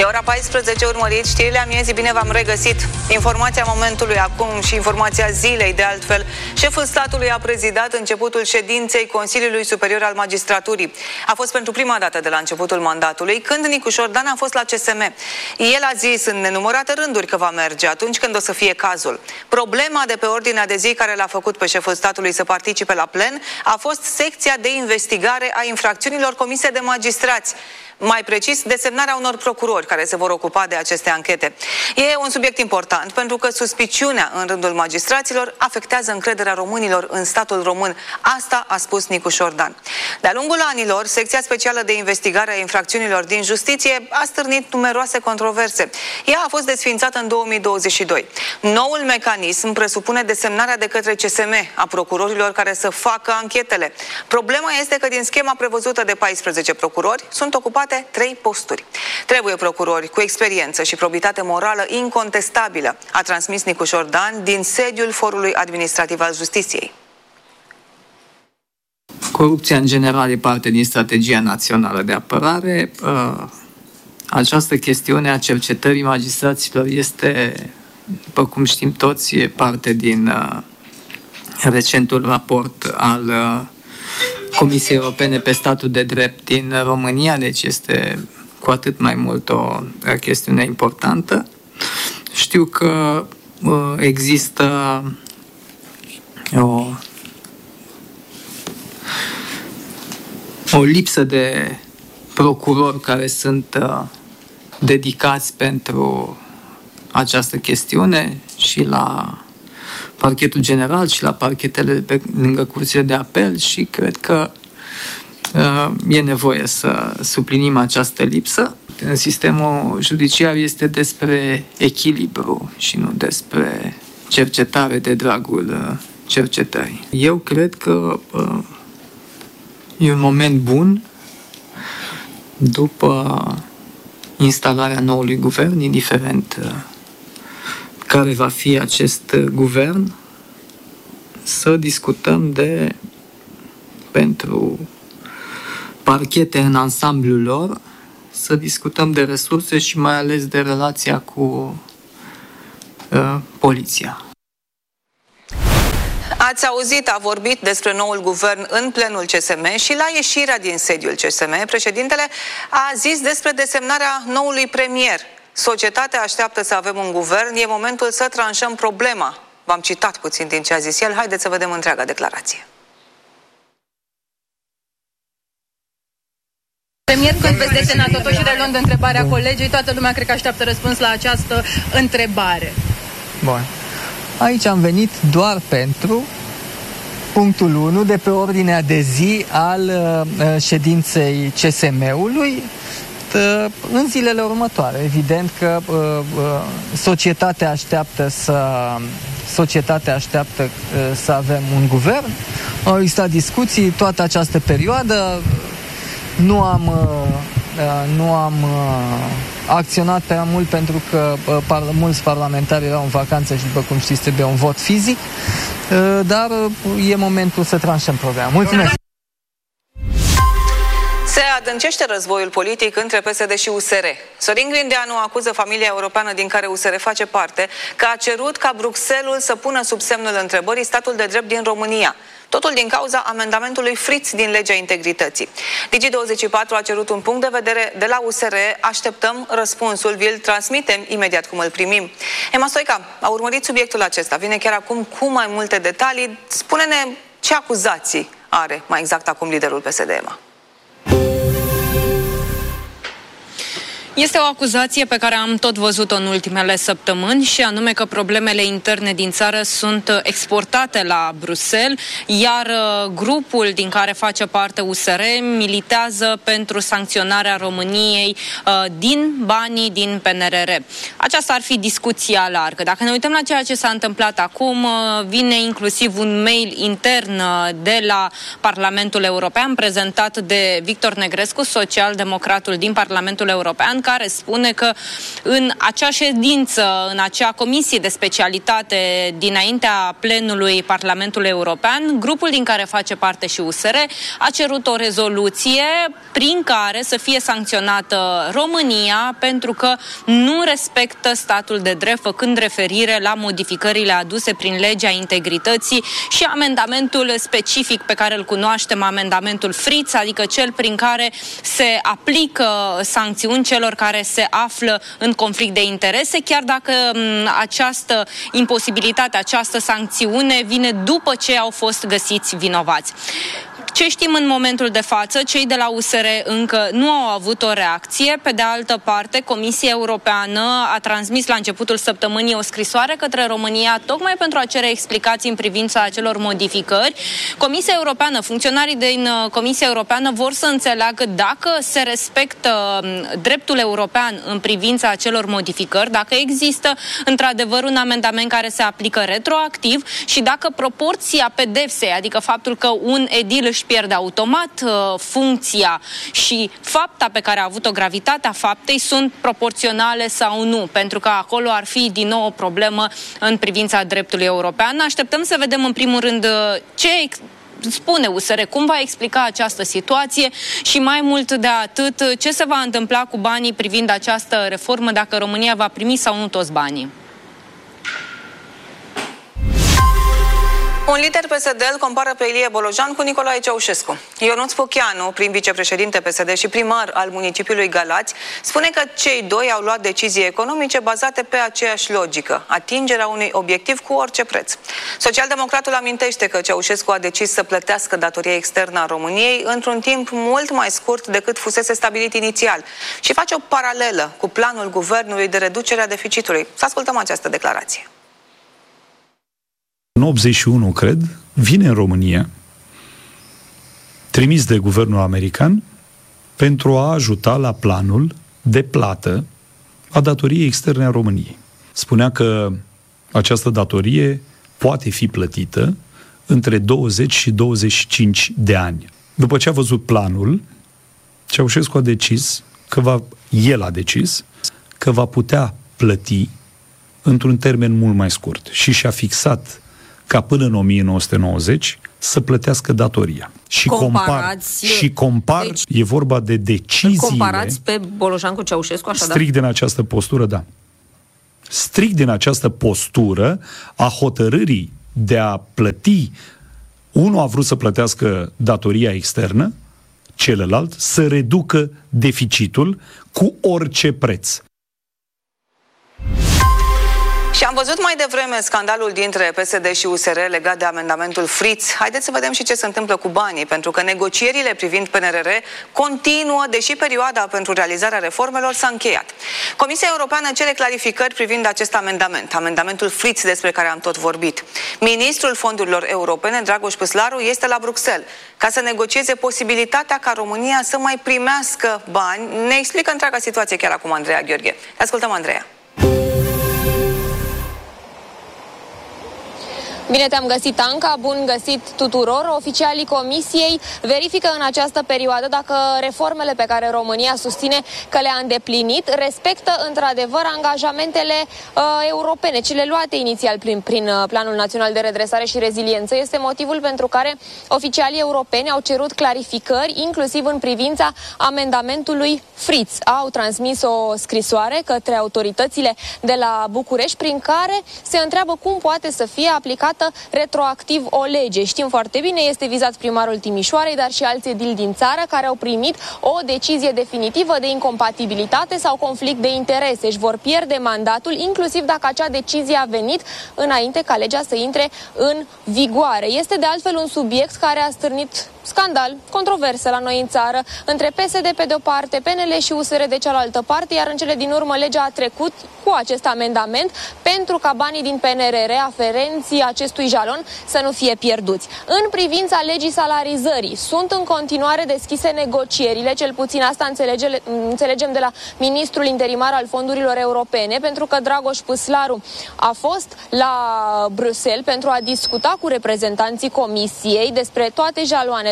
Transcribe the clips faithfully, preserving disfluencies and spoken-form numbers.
ora paisprezece urmăriți știrile amiezii, bine v-am regăsit. Informația momentului acum și informația zilei, de altfel. Șeful statului a prezidat începutul ședinței Consiliului Superior al Magistraturii. A fost pentru prima dată de la începutul mandatului, când Nicu Șordan a fost la C S M. El a zis în nenumărate rânduri că va merge atunci când o să fie cazul. Problema de pe ordinea de zi care l-a făcut pe șeful statului să participe la plen a fost secția de investigare a infracțiunilor comise de magistrați. Mai precis, desemnarea unor procurori care se vor ocupa de aceste anchete. E un subiect important pentru că suspiciunea în rândul magistraților afectează încrederea românilor în statul român. Asta a spus Nicu Șordan. De-a lungul anilor, secția specială de investigare a infracțiunilor din justiție a stârnit numeroase controverse. Ea a fost desființată în două mii douăzeci și doi. Noul mecanism presupune desemnarea de către C S M a procurorilor care să facă anchetele. Problema este că din schema prevăzută de paisprezece procurori sunt ocupate trei posturi. Trebuie procurori cu experiență și probitate morală incontestabilă, a transmis Nicu Șordan din sediul Forului Administrativ al Justiției. Corupția în general e parte din strategia națională de apărare. Această chestiune a cercetării magistraților este, după cum știm toți, e parte din recentul raport al Comisiei Europene pe statul de drept din România, deci este cu atât mai mult o chestiune importantă. Știu că uh, există o, o lipsă de procurori care sunt uh, dedicați pentru această chestiune și la Parchetul General și la parchetele pe lângă curțile de apel și cred că uh, e nevoie să suplinim această lipsă. Sistemul judiciar este despre echilibru și nu despre cercetare de dragul cercetării. Eu cred că uh, e un moment bun după instalarea noului guvern, indiferent uh, care va fi acest guvern, să discutăm de, pentru parchete în ansamblul lor, să discutăm de resurse și mai ales de relația cu uh, poliția. Ați auzit, a vorbit despre noul guvern în plenul C S M și la ieșirea din sediul C S M, președintele a zis despre desemnarea noului premier. Societatea așteaptă să avem un guvern, e momentul să tranșăm problema. V-am citat puțin din ce a zis el, haideți să vedem întreaga declarație. Premier, când veți desemna, totuși reluând întrebarea colegii, toată lumea cred că așteaptă răspuns la această întrebare. Bun. Aici am venit doar pentru punctul unu de pe ordinea de zi al uh, ședinței C S M-ului, în zilele următoare. Evident că uh, uh, societatea așteaptă să societatea așteaptă uh, să avem un guvern. Au existat discuții toată această perioadă. Nu am uh, nu am uh, acționat prea mult pentru că uh, par, mulți parlamentari erau în vacanță și, după cum știți, trebuie un vot fizic, uh, dar uh, e momentul să tranșăm problema. Mulțumesc! Se adâncește războiul politic între P S D și U S R. Sorin Grindeanu acuză familia europeană din care U S R face parte că a cerut ca Bruxelles să pună sub semnul întrebării statul de drept din România. Totul din cauza amendamentului Fritz din legea integrității. Digi douăzeci și patru a cerut un punct de vedere de la U S R, așteptăm răspunsul, vi-l transmitem imediat cum îl primim. Emma Stoica a urmărit subiectul acesta, vine chiar acum cu mai multe detalii. Spune-ne ce acuzații are mai exact acum liderul P S D, Emma. Este o acuzație pe care am tot văzut-o în ultimele săptămâni și anume că problemele interne din țară sunt exportate la Bruxelles, iar grupul din care face parte U S R militează pentru sancționarea României din banii din P N R R. Aceasta ar fi discuția largă. Dacă ne uităm la ceea ce s-a întâmplat acum, vine inclusiv un mail intern de la Parlamentul European prezentat de Victor Negrescu, social-democratul din Parlamentul European, care spune că în acea ședință, în acea comisie de specialitate dinaintea plenului Parlamentului European, grupul din care face parte și U S R a cerut o rezoluție prin care să fie sancționată România pentru că nu respectă statul de drept, făcând referire la modificările aduse prin legea integrității și amendamentul specific pe care îl cunoaștem, amendamentul Fritz, adică cel prin care se aplică sancțiuni celor care se află în conflict de interese, chiar dacă m, această imposibilitate, această sancțiune vine după ce au fost găsiți vinovați. Ce știm în momentul de față? Cei de la U S R încă nu au avut o reacție. Pe de altă parte, Comisia Europeană a transmis la începutul săptămânii o scrisoare către România tocmai pentru a cere explicații în privința acelor modificări. Comisia Europeană, funcționarii din Comisia Europeană vor să înțeleagă dacă se respectă dreptul european în privința acelor modificări, dacă există într-adevăr un amendament care se aplică retroactiv și dacă proporția pedepsei, adică faptul că un edil își pierde automat uh, funcția și fapta pe care a avut-o, gravitatea faptei, sunt proporționale sau nu, pentru că acolo ar fi din nou o problemă în privința dreptului european. Așteptăm să vedem în primul rând ce spune U S R, cum va explica această situație și mai mult de atât ce se va întâmpla cu banii privind această reformă, dacă România va primi sau nu toți banii. Un lider P S D îl compară pe Ilie Bolojan cu Nicolae Ceaușescu. Ionuț Pucheanu, prim vicepreședinte P S D și primar al municipiului Galați, spune că cei doi au luat decizii economice bazate pe aceeași logică, atingerea unui obiectiv cu orice preț. Socialdemocratul amintește că Ceaușescu a decis să plătească datoria externă a României într-un timp mult mai scurt decât fusese stabilit inițial și face o paralelă cu planul guvernului de reducere a deficitului. Să ascultăm această declarație. În optzeci și unu, cred, vine în România, trimis de guvernul american, pentru a ajuta la planul de plată a datoriei externe a României. Spunea că această datorie poate fi plătită între douăzeci și douăzeci și cinci de ani. După ce a văzut planul, Ceaușescu a decis că va, el a decis că va putea plăti într-un termen mult mai scurt și și-a fixat ca până în o mie nouă sute nouăzeci să plătească datoria. Și compar, și compar deci, e vorba de deciziile... Comparați pe Bolojan cu Ceaușescu, așadar? Strict din această postură, da. Strict din această postură a hotărârii de a plăti, unul a vrut să plătească datoria externă, celălalt să reducă deficitul cu orice preț. Și am văzut mai devreme scandalul dintre P S D și U S R legat de amendamentul Fritz. Haideți să vedem și ce se întâmplă cu banii, pentru că negocierile privind P N R R continuă, deși perioada pentru realizarea reformelor s-a încheiat. Comisia Europeană cere clarificări privind acest amendament, amendamentul Fritz despre care am tot vorbit. Ministrul Fondurilor Europene, Dragoș Păslaru, este la Bruxelles ca să negocieze posibilitatea ca România să mai primească bani. Ne explică întreaga situație chiar acum Andreea Gheorghe. Ascultăm, Andreea. Bine te-am găsit, Anca, bun găsit tuturor. Oficialii Comisiei verifică în această perioadă dacă reformele pe care România susține că le-a îndeplinit respectă într-adevăr angajamentele uh, europene, cele luate inițial prin, prin uh, Planul Național de Redresare și Reziliență. Este motivul pentru care oficialii europeni au cerut clarificări, inclusiv în privința amendamentului Fritz. Au transmis o scrisoare către autoritățile de la București prin care se întreabă cum poate să fie aplicat retroactiv o lege. Știm foarte bine, este vizat primarul Timișoarei, dar și alți edili din țară care au primit o decizie definitivă de incompatibilitate sau conflict de interese. Își vor pierde mandatul, inclusiv dacă acea decizie a venit înainte ca legea să intre în vigoare. Este de altfel un subiect care a stârnit scandal, controverse la noi în țară, între P S D pe de o parte, P N L și U S R de cealaltă parte, iar în cele din urmă legea a trecut cu acest amendament pentru ca banii din P N R R aferenții acestui jalon să nu fie pierduți. În privința legii salarizării, sunt în continuare deschise negocierile, cel puțin asta înțelege, înțelegem de la ministrul interimar al fondurilor europene, pentru că Dragoș Păslaru a fost la Bruxelles pentru a discuta cu reprezentanții Comisiei despre toate jaloanele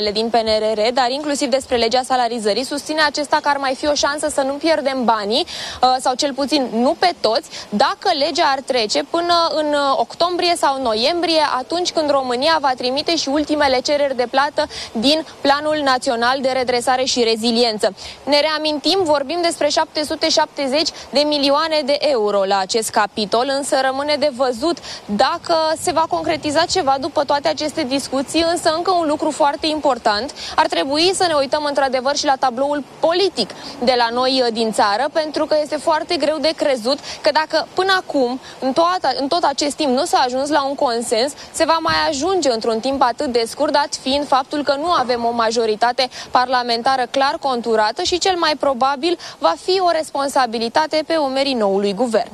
problemele din P N R R, dar inclusiv despre legea salarizării. Susține acesta că ar mai fi o șansă să nu pierdem banii, sau cel puțin nu pe toți, dacă legea ar trece până în octombrie sau noiembrie, atunci când România va trimite și ultimele cereri de plată din Planul Național de Redresare și Reziliență. Ne reamintim, vorbim despre șapte sute șaptezeci de milioane de euro la acest capitol, însă rămâne de văzut dacă se va concretiza ceva după toate aceste discuții, însă încă un lucru foarte important, ar trebui să ne uităm într-adevăr și la tabloul politic de la noi din țară, pentru că este foarte greu de crezut că dacă până acum, în, toată, în tot acest timp, nu s-a ajuns la un consens, se va mai ajunge într-un timp atât de scurt, dat fiind faptul că nu avem o majoritate parlamentară clar conturată și cel mai probabil va fi o responsabilitate pe umerii noului guvern.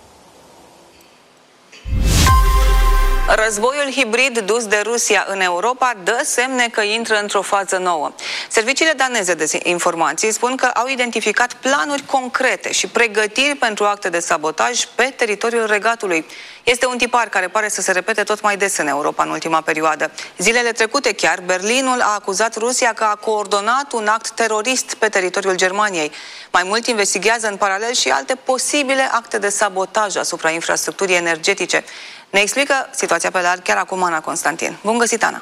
Războiul hibrid dus de Rusia în Europa dă semne că intră într-o fază nouă. Serviciile daneze de informații spun că au identificat planuri concrete și pregătiri pentru acte de sabotaj pe teritoriul regatului. Este un tipar care pare să se repete tot mai des în Europa în ultima perioadă. Zilele trecute chiar, Berlinul a acuzat Rusia că a coordonat un act terorist pe teritoriul Germaniei. Mai mult, investigează în paralel și alte posibile acte de sabotaj asupra infrastructurii energetice. Ne explică situația pe larg chiar acum Ana Constantin. Bun găsit, Ana!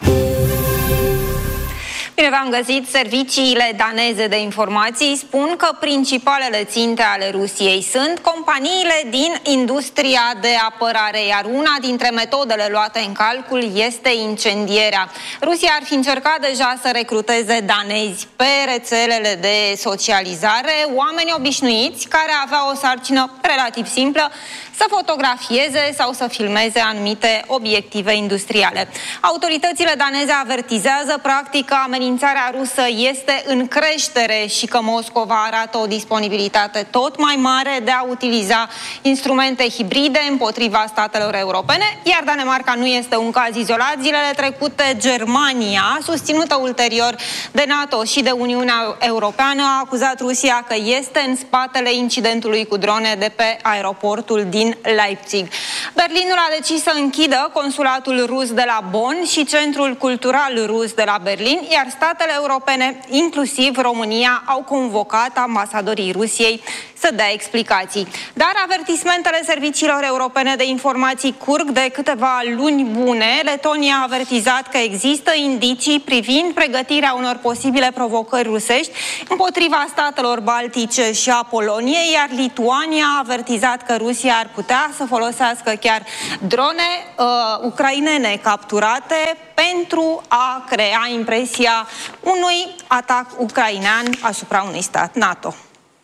Bine v-am găsit! Serviciile daneze de informații spun că principalele ținte ale Rusiei sunt companiile din industria de apărare, iar una dintre metodele luate în calcul este incendierea. Rusia ar fi încercat deja să recruteze danezi pe rețelele de socializare, oameni obișnuiți care aveau o sarcină relativ simplă, să fotografieze sau să filmeze anumite obiective industriale. Autoritățile daneze avertizează practic că amenințarea rusă este în creștere și că Moscova arată o disponibilitate tot mai mare de a utiliza instrumente hibride împotriva statelor europene, iar Danemarca nu este un caz izolat. Zilele trecute, Germania, susținută ulterior de NATO și de Uniunea Europeană, a acuzat Rusia că este în spatele incidentului cu drone de pe aeroportul din Leipzig. Berlinul a decis să închidă consulatul rus de la Bonn și centrul cultural rus de la Berlin, iar statele europene, inclusiv România, au convocat ambasadorii Rusiei să dea explicații. Dar avertismentele serviciilor europene de informații curg de câteva luni bune. Letonia a avertizat că există indicii privind pregătirea unor posibile provocări rusești împotriva statelor baltice și a Poloniei, iar Lituania a avertizat că Rusia ar putea să folosească chiar drone uh, ucrainene capturate pentru a crea impresia unui atac ucrainean asupra unui stat NATO.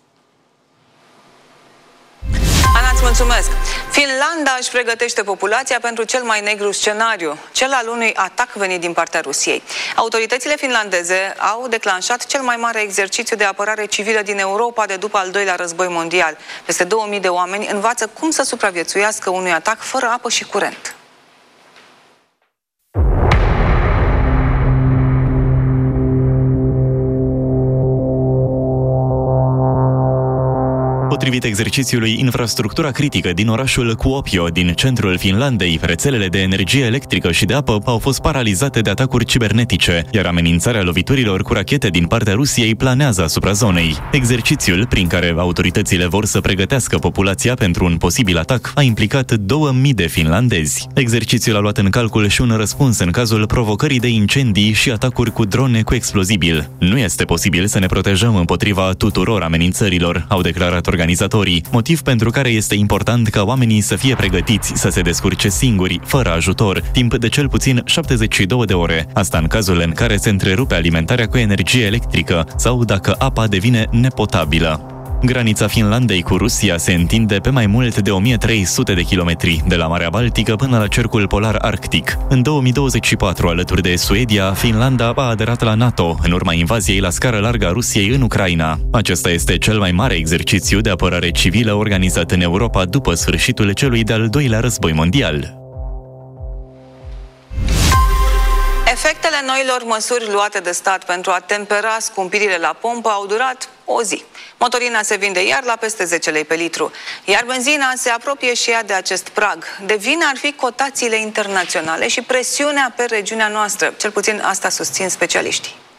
Ana, îți mulțumesc! Finlanda își pregătește populația pentru cel mai negru scenariu, cel al unui atac venit din partea Rusiei. Autoritățile finlandeze au declanșat cel mai mare exercițiu de apărare civilă din Europa de după al doilea război mondial. Peste două mii de oameni învață cum să supraviețuiască unui atac fără apă și curent. Potrivit exercițiului, infrastructura critică din orașul Kuopio, din centrul Finlandei, rețelele de energie electrică și de apă au fost paralizate de atacuri cibernetice, iar amenințarea loviturilor cu rachete din partea Rusiei planează asupra zonei. Exercițiul, prin care autoritățile vor să pregătească populația pentru un posibil atac, a implicat două mii de finlandezi. Exercițiul a luat în calcul și un răspuns în cazul provocării de incendii și atacuri cu drone cu explozibil. Nu este posibil să ne protejăm împotriva tuturor amenințărilor, au declarat organizatorii, motiv pentru care este important ca oamenii să fie pregătiți să se descurce singuri, fără ajutor, timp de cel puțin șaptezeci și două de ore. Asta în cazul în care se întrerupe alimentarea cu energie electrică sau dacă apa devine nepotabilă. Granița Finlandei cu Rusia se întinde pe mai mult de o mie trei sute de kilometri, de la Marea Baltică până la Cercul Polar Arctic. În două mii douăzeci și patru, alături de Suedia, Finlanda a aderat la NATO, în urma invaziei la scară largă a Rusiei în Ucraina. Acesta este cel mai mare exercițiu de apărare civilă organizat în Europa după sfârșitul celui de-al doilea război mondial. Efectele noilor măsuri luate de stat pentru a tempera scumpirile la pompă au durat o zi. Motorina se vinde iar la peste zece lei pe litru, iar benzina se apropie și ea de acest prag. De vină ar fi cotațiile internaționale și presiunea pe regiunea noastră, cel puțin asta susțin specialiștii.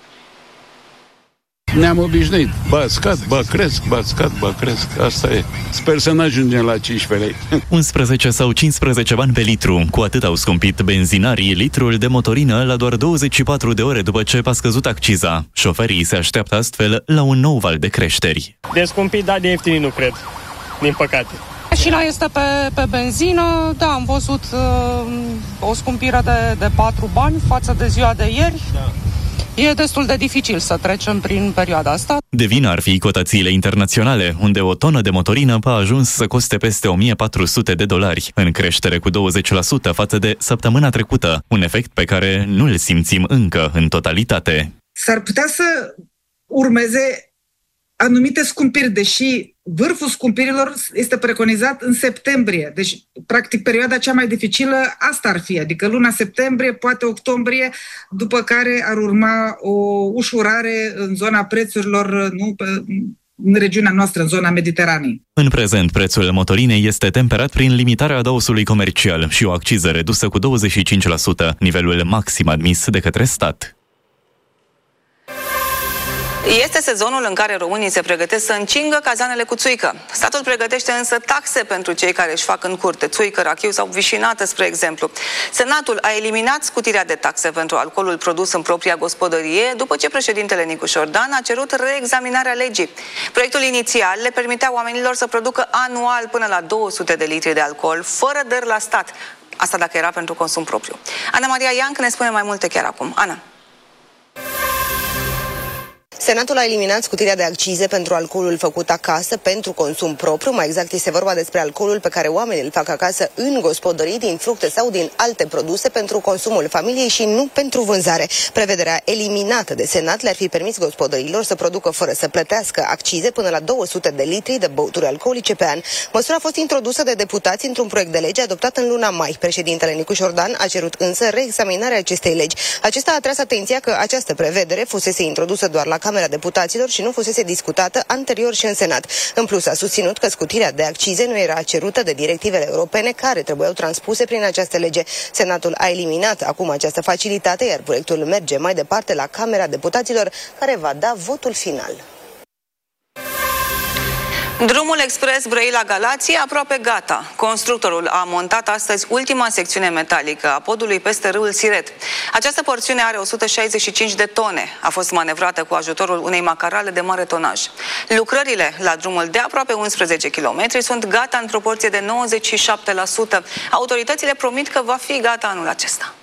Ne-am obișnuit. Ba scad, ba cresc, ba scad, ba cresc. Asta e. Sper să nu ajungem la cincisprezece lei. unsprezece sau cincisprezece bani pe litru. Cu atât au scumpit benzinarii litrul de motorină la doar douăzeci și patru de ore după ce a scăzut acciza. Șoferii se așteaptă astfel la un nou val de creșteri. De scumpit, dar de ieftin nu cred. Din păcate. Mașina este pe, pe benzină, da, am văzut uh, o scumpire de, de patru bani față de ziua de ieri. Da. E destul de dificil să trecem prin perioada asta. De vină ar fi cotațiile internaționale, unde o tonă de motorină a ajuns să coste peste o mie patru sute de dolari, în creștere cu douăzeci la sută față de săptămâna trecută, un efect pe care nu îl simțim încă în totalitate. S-ar putea să urmeze anumite scumpiri, deși vârful scumpirilor este preconizat în septembrie. Deci, practic, perioada cea mai dificilă asta ar fi, adică luna septembrie, poate octombrie, după care ar urma o ușurare în zona prețurilor, nu, în regiunea noastră, în zona Mediteranei. În prezent, prețul motorinei este temperat prin limitarea adaosului comercial și o acciză redusă cu douăzeci și cinci la sută, nivelul maxim admis de către stat. Este sezonul în care românii se pregătesc să încingă cazanele cu țuică. Statul pregătește însă taxe pentru cei care își fac în curte țuică, rachiu sau vișinată, spre exemplu. Senatul a eliminat scutirea de taxe pentru alcoolul produs în propria gospodărie, după ce președintele Nicu Șordan a cerut reexaminarea legii. Proiectul inițial le permitea oamenilor să producă anual până la două sute de litri de alcool, fără dări la stat. Asta dacă era pentru consum propriu. Ana Maria Ianc ne spune mai multe chiar acum. Ana. Senatul a eliminat scutirea de accize pentru alcoolul făcut acasă pentru consum propriu. Mai exact este vorba despre alcoolul pe care oamenii îl fac acasă în gospodării, din fructe sau din alte produse pentru consumul familiei și nu pentru vânzare. Prevederea eliminată de Senat le-ar fi permis gospodăriilor să producă fără să plătească accize până la două sute de litri de băuturi alcoolice pe an. Măsura a fost introdusă de deputați într-un proiect de lege adoptat în luna mai. Președintele Nicu Șordan a cerut însă reexaminarea acestei legi. Acesta a atras atenția că această prevedere fusese introdusă doar la Camera Deputaților și nu fusese discutată anterior și în Senat. În plus, a susținut că scutirea de accize nu era cerută de directivele europene care trebuiau transpuse prin această lege. Senatul a eliminat acum această facilitate, iar proiectul merge mai departe la Camera Deputaților, care va da votul final. Drumul expres Brăila-Galație aproape gata. Constructorul a montat astăzi ultima secțiune metalică a podului peste râul Siret. Această porțiune are o sută șaizeci și cinci de tone. A fost manevrată cu ajutorul unei macarale de mare tonaj. Lucrările la drumul de aproape unsprezece kilometri sunt gata în proporție de nouăzeci și șapte la sută. Autoritățile promit că va fi gata anul acesta.